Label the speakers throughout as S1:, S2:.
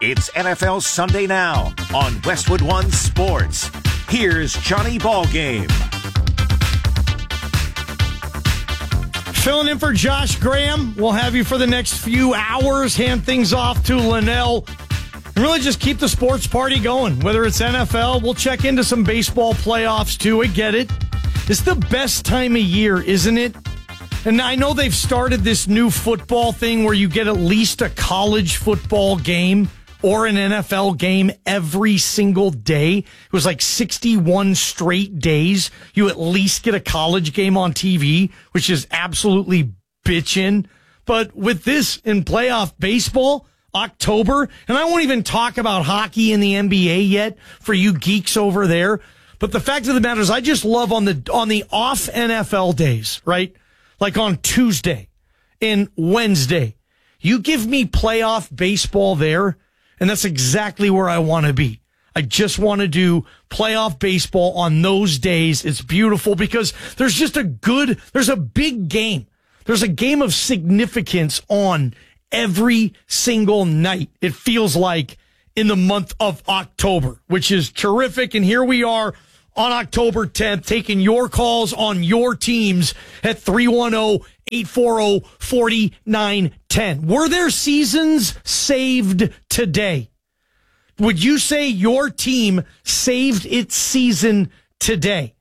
S1: It's NFL Sunday Now on Westwood One Sports. Here's Johnny Ballgame.
S2: Filling in for Josh Graham. We'll have you for the next few hours. Hand things off to Linnell. And really just keep the sports party going. Whether it's NFL, we'll check into some baseball playoffs too. I get it. It's the best time of year, isn't it? And I know they've started this new football thing where you get at least a college football game or an NFL game every single day. It was like 61 straight days. You at least get a college game on TV, which is absolutely bitchin'. But with this in playoff baseball, October, and I won't even talk about hockey in the NBA yet for you geeks over there. But the fact of the matter is I just love on the off NFL days, right? Like on Tuesday and Wednesday, you give me playoff baseball there, and that's exactly where I want to be. I just want to do playoff baseball on those days. It's beautiful because there's a big game. There's a game of significance on every single night. It feels like in the month of October, which is terrific. And here we are on October 10th, taking your calls on your teams at 310-840-4910. Were there seasons saved today? Would you say your team saved its season today?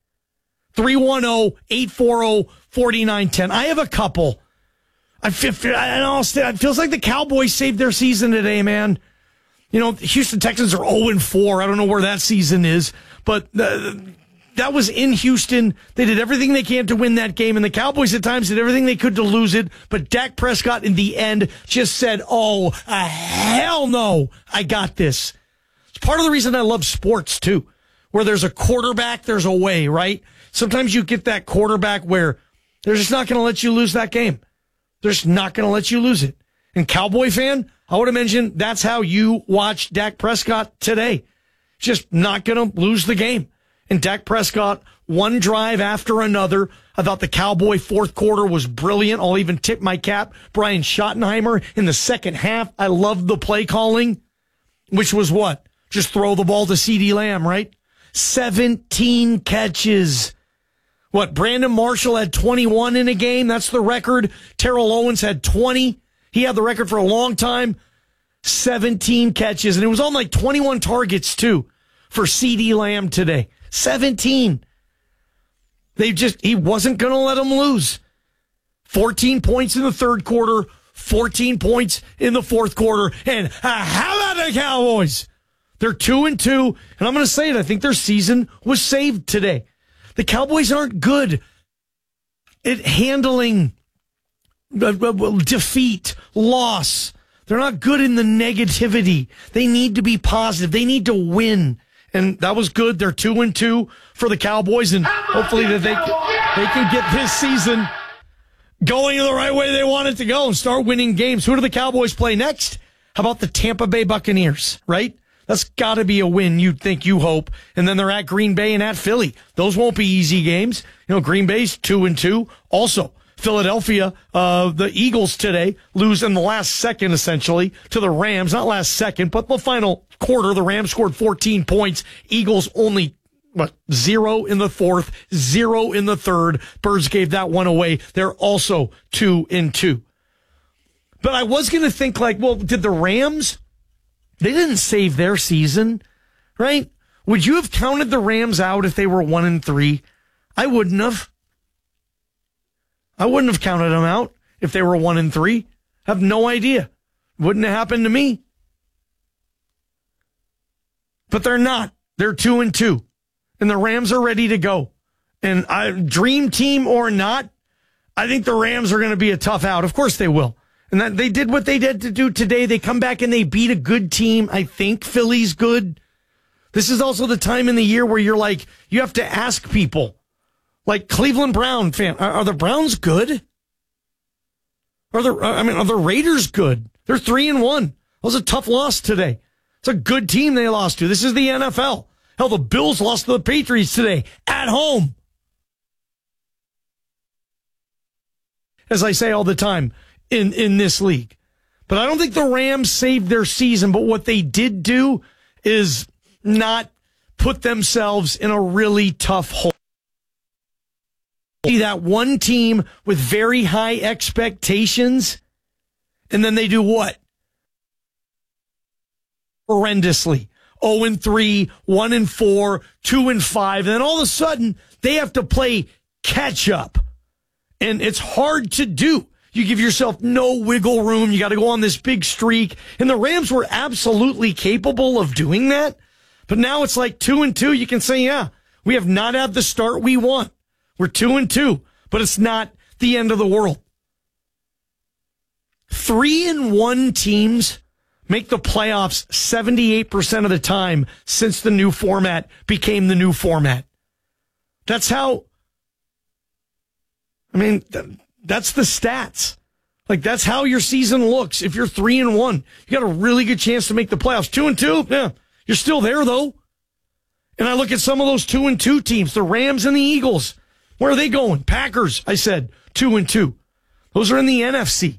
S2: 310-840-4910. I have a couple. It feels like the Cowboys saved their season today, man. You know, the Houston Texans are 0-4. I don't know where that season is, but that was in Houston. They did everything they can to win that game, and the Cowboys at times did everything they could to lose it, but Dak Prescott in the end just said, hell no, I got this. It's part of the reason I love sports, too, where there's a quarterback, there's a way, right? Sometimes you get that quarterback where they're just not going to let you lose that game. They're just not going to let you lose it. And Cowboy fan, I would have mentioned that's how you watch Dak Prescott today. Just not going to lose the game. And Dak Prescott, one drive after another. I thought the Cowboy fourth quarter was brilliant. I'll even tip my cap. Brian Schottenheimer in the second half. I loved the play calling, which was what? Just throw the ball to CeeDee Lamb, right? 17 catches. What, Brandon Marshall had 21 in a game. That's the record. Terrell Owens had 20. He had the record for a long time. 17 catches. And it was on like 21 targets, too, for CeeDee Lamb today. 17. He wasn't going to let them lose. 14 points in the third quarter, 14 points in the fourth quarter. And how about the Cowboys? They're 2-2. And I'm going to say it. I think their season was saved today. The Cowboys aren't good at handling defeat, loss. They're not good in the negativity. They need to be positive. They need to win. And that was good. They're 2-2 for the Cowboys, and hopefully that they can get this season going the right way they want it to go and start winning games. Who do the Cowboys play next? How about the Tampa Bay Buccaneers, right? That's got to be a win, you'd think, you hope. And then they're at Green Bay and at Philly. Those won't be easy games. You know, Green Bay's 2-2. Also, Philadelphia, the Eagles today lose in the last second, essentially, to the Rams. Not last second, but the final quarter. The Rams scored 14 points. Eagles only, 0 in the fourth, 0 in the third. Birds gave that one away. They're also 2-2. But I was going to think, did the Rams... They didn't save their season, right? Would you have counted the Rams out if they were 1-3? I wouldn't have. I wouldn't have counted them out if they were 1-3. I have no idea. Wouldn't have happened to me. But they're not. They're 2-2. And the Rams are ready to go. And dream team or not, I think the Rams are going to be a tough out. Of course they will. And that they did what they did to do today. They come back and they beat a good team. I think Philly's good. This is also the time in the year where you're like, you have to ask people. Like Cleveland Brown fan, are the Browns good? Are the Raiders good? They're 3-1. That was a tough loss today. It's a good team they lost to. This is the NFL. Hell, the Bills lost to the Patriots today at home. As I say all the time, in this league. But I don't think the Rams saved their season. But what they did do is not put themselves in a really tough hole. That one team with very high expectations, and then they do what? Horrendously. 0-3, 1-4, 2-5, and then all of a sudden they have to play catch up. And it's hard to do. You give yourself no wiggle room. You got to go on this big streak. And the Rams were absolutely capable of doing that. But now it's like 2-2. You can say, yeah, we have not had the start we want. We're 2-2, but it's not the end of the world. 3-1 teams make the playoffs 78% of the time since the new format became the new format. That's how, that's the stats. Like, that's how your season looks. If you're 3-1, you got a really good chance to make the playoffs. 2-2, yeah, you're still there though. And I look at some of those 2-2 teams, the Rams and the Eagles. Where are they going? Packers, I said, 2-2. Those are in the NFC.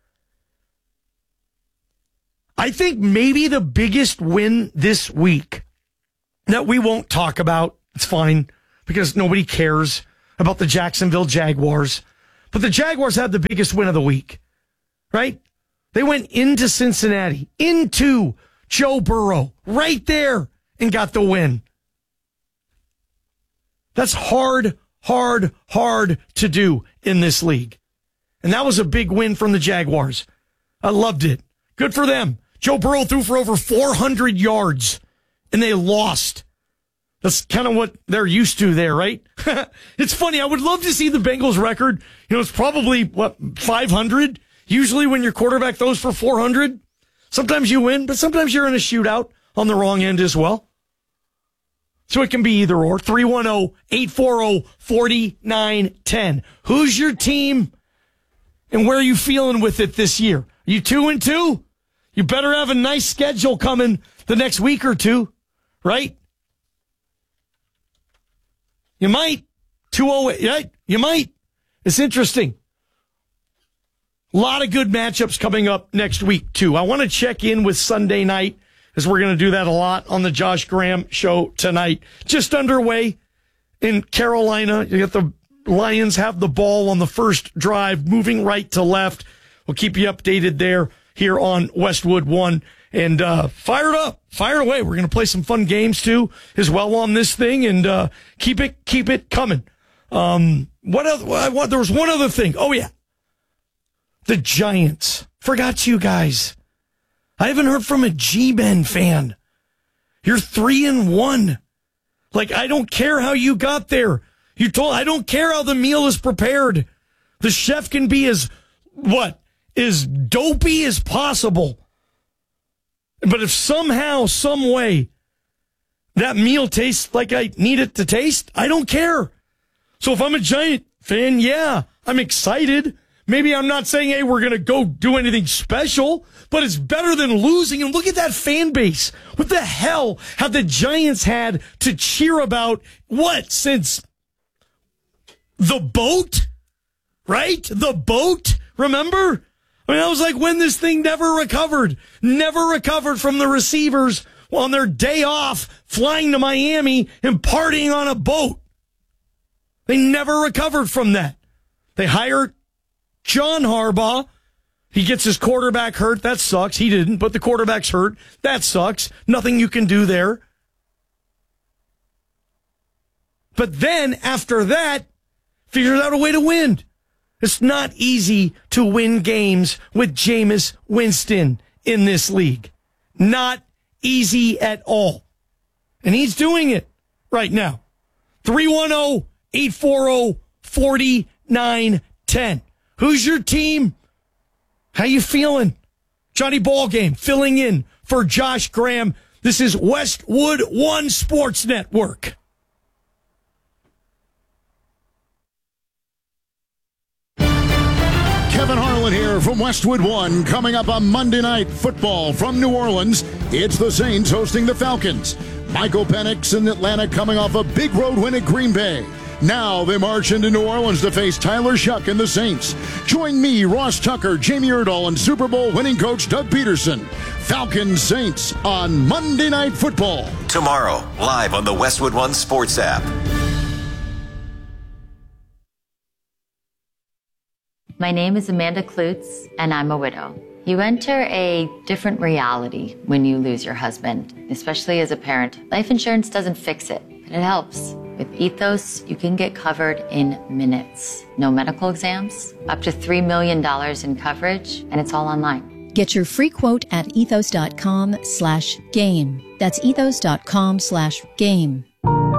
S2: I think maybe the biggest win this week that we won't talk about, it's fine, because nobody cares about the Jacksonville Jaguars. But the Jaguars had the biggest win of the week, right? They went into Cincinnati, into Joe Burrow, right there, and got the win. That's hard to do in this league. And that was a big win from the Jaguars. I loved it. Good for them. Joe Burrow threw for over 400 yards, and they lost. That's kind of what they're used to there, right? It's funny. I would love to see the Bengals record. It's probably, 500? Usually when your quarterback throws for 400, sometimes you win, but sometimes you're in a shootout on the wrong end as well. So it can be either or. 310-840-4910. Who's your team, and where are you feeling with it this year? Are you 2-2? You better have a nice schedule coming the next week or two, right? You might. 2-0, right? You might. It's interesting. A lot of good matchups coming up next week, too. I want to check in with Sunday night, as we're going to do that a lot on the Josh Graham show tonight. Just underway in Carolina. You got the Lions have the ball on the first drive, moving right to left. We'll keep you updated there here on Westwood One. And fire it up, fire it away. We're going to play some fun games, too, as well on this thing. And keep it coming. There was one other thing. Oh, yeah. The Giants. Forgot you guys. I haven't heard from a G-Men fan. You're 3-1. Like, I don't care how you got there. I don't care how the meal is prepared. The chef can be as dopey as possible. But if somehow, some way, that meal tastes like I need it to taste, I don't care. So if I'm a Giant fan, yeah, I'm excited. Maybe I'm not saying, hey, we're going to go do anything special, but it's better than losing. And look at that fan base. What the hell have the Giants had to cheer about, since the boat? Right? The boat? Remember? I was like when this thing never recovered from the receivers on their day off, flying to Miami and partying on a boat. They never recovered from that. They hired John Harbaugh. He gets his quarterback hurt. That sucks. He didn't, but the quarterback's hurt. That sucks. Nothing you can do there. But then, after that, figures out a way to win. It's not easy to win games with Jameis Winston in this league. Not easy at all. And he's doing it right now. 310-840-4910. Who's your team? How you feeling? Johnny Ballgame filling in for Josh Graham. This is Westwood One Sports Network.
S3: Kevin Harlan here from Westwood One. Coming up on Monday Night Football from New Orleans, it's the Saints hosting the Falcons. Michael Penix in Atlanta coming off a big road win at Green Bay. Now they march into New Orleans to face Tyler Shuck and the Saints. Join me, Ross Tucker, Jamie Erdahl, and Super Bowl winning coach Doug Peterson. Falcons Saints on Monday Night Football.
S1: Tomorrow, live on the Westwood One Sports app.
S4: My name is Amanda Klutz, and I'm a widow. You enter a different reality when you lose your husband, especially as a parent. Life insurance doesn't fix it, but it helps. With Ethos, you can get covered in minutes. No medical exams, up to $3 million in coverage, and it's all online.
S5: Get your free quote at ethos.com/game. That's ethos.com/game.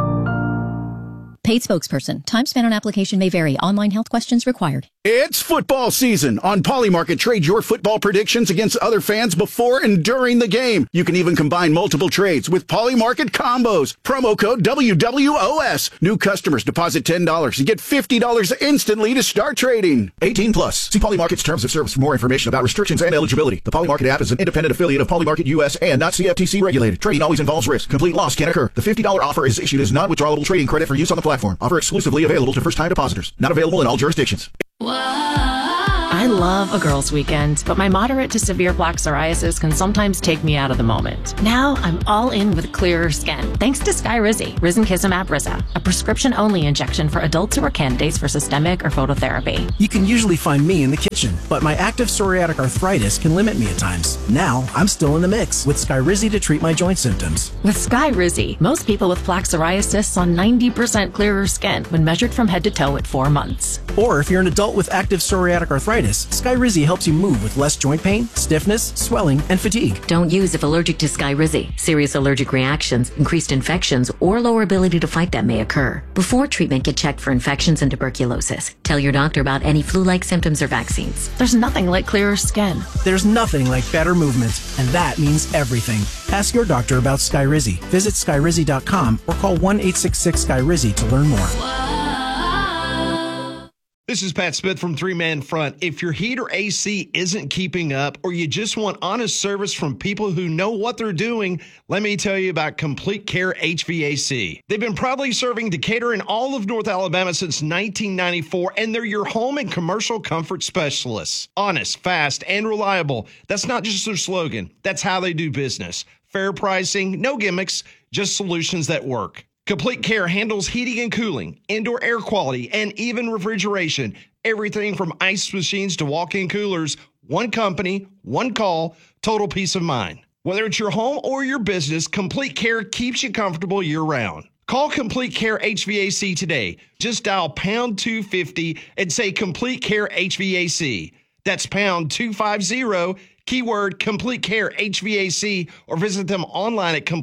S5: Paid spokesperson. Time spent on application may vary. Online health questions required.
S6: It's football season. On Polymarket, trade your football predictions against other fans before and during the game. You can even combine multiple trades with Polymarket combos. Promo code WWOS. New customers deposit $10 and get $50 instantly to start trading.
S7: 18 plus. See Polymarket's terms of service for more information about restrictions and eligibility. The Polymarket app is an independent affiliate of Polymarket US and not CFTC regulated. Trading always involves risk. Complete loss can occur. The $50 offer is issued as non-withdrawable trading credit for use on the platform. Offer exclusively available to first-time depositors. Not available in all jurisdictions.
S8: I love a girls' weekend, but my moderate to severe plaque psoriasis can sometimes take me out of the moment. Now I'm all in with clearer skin, thanks to Skyrizi, Risankizumab Riza, a prescription-only injection for adults who are candidates for systemic or phototherapy.
S9: You can usually find me in the kitchen, but my active psoriatic arthritis can limit me at times. Now I'm still in the mix with Skyrizi to treat my joint symptoms.
S8: With Skyrizi, most people with plaque psoriasis saw 90% clearer skin when measured from head to toe at 4 months.
S9: Or if you're an adult with active psoriatic arthritis, Skyrizi helps you move with less joint pain, stiffness, swelling, and fatigue.
S10: Don't use if allergic to Skyrizi. Serious allergic reactions, increased infections, or lower ability to fight them may occur. Before treatment, get checked for infections and tuberculosis. Tell your doctor about any flu-like symptoms or vaccines.
S8: There's nothing like clearer skin.
S9: There's nothing like better movement, and that means everything. Ask your doctor about Skyrizi. Visit Skyrizi.com or call 1-866-SKYRIZI to learn more.
S11: This is Pat Smith from Three Man Front. If your heat or AC isn't keeping up, or you just want honest service from people who know what they're doing, let me tell you about Complete Care HVAC. They've been proudly serving Decatur and all of North Alabama since 1994, and they're your home and commercial comfort specialists. Honest, fast, and reliable. That's not just their slogan. That's how they do business. Fair pricing, no gimmicks, just solutions that work. Complete Care handles heating and cooling, indoor air quality, and even refrigeration. Everything from ice machines to walk-in coolers. One company, one call, total peace of mind. Whether it's your home or your business, Complete Care keeps you comfortable year-round. Call Complete Care HVAC today. Just dial pound 250 and say Complete Care HVAC. That's pound 250, keyword Complete Care HVAC, or visit them online at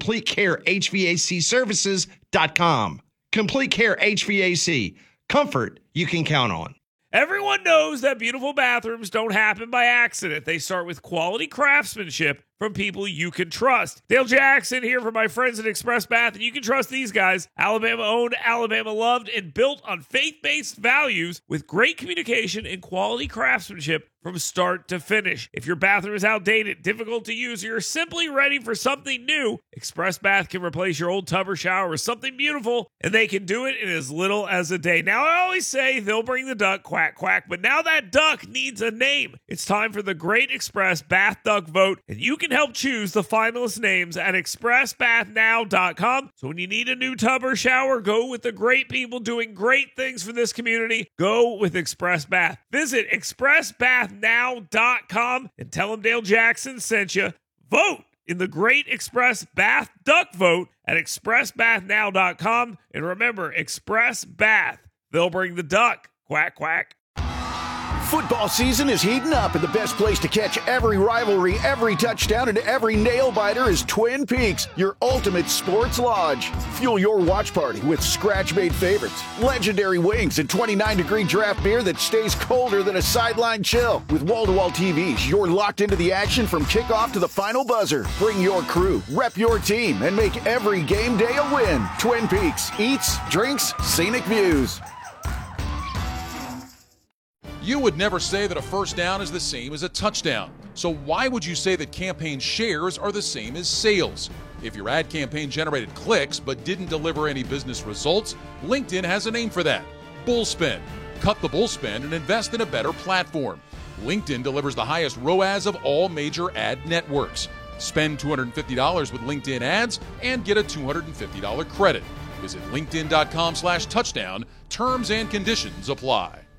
S11: CompleteCareHVACservices.com. Complete Care HVAC. Comfort you can count on.
S12: Everyone knows that beautiful bathrooms don't happen by accident. They start with quality craftsmanship from people you can trust. Dale Jackson here for my friends at Express Bath, and you can trust these guys. Alabama owned, Alabama loved, and built on faith-based values with great communication and quality craftsmanship from start to finish. If your bathroom is outdated, difficult to use, or you're simply ready for something new, Express Bath can replace your old tub or shower with something beautiful, and they can do it in as little as a day. Now, I always say they'll bring the duck, quack, quack, but now that duck needs a name. It's time for the Great Express Bath Duck Vote, and you can help choose the finalist names at expressbathnow.com. So when you need a new tub or shower, go with the great people doing great things for this community. Go with Express Bath. Visit expressbathnow.com and tell them Dale Jackson sent you. Vote in the Great Express Bath Duck Vote at expressbathnow.com. And remember, Express Bath. They'll bring the duck. Quack, quack.
S6: Football season is heating up, and the best place to catch every rivalry, every touchdown, and every nail-biter is Twin Peaks, your ultimate sports lodge. Fuel your watch party with scratch-made favorites, legendary wings, and 29-degree draft beer that stays colder than a sideline chill. With wall-to-wall TVs, you're locked into the action from kickoff to the final buzzer. Bring your crew, rep your team, and make every game day a win. Twin Peaks, eats, drinks, scenic views.
S13: You would never say that a first down is the same as a touchdown. So why would you say that campaign shares are the same as sales? If your ad campaign generated clicks but didn't deliver any business results, LinkedIn has a name for that: bullspend. Cut the bullspend and invest in a better platform. LinkedIn delivers the highest ROAS of all major ad networks. Spend $250 with LinkedIn ads and get a $250 credit. Visit linkedin.com/touchdown. Terms and conditions apply.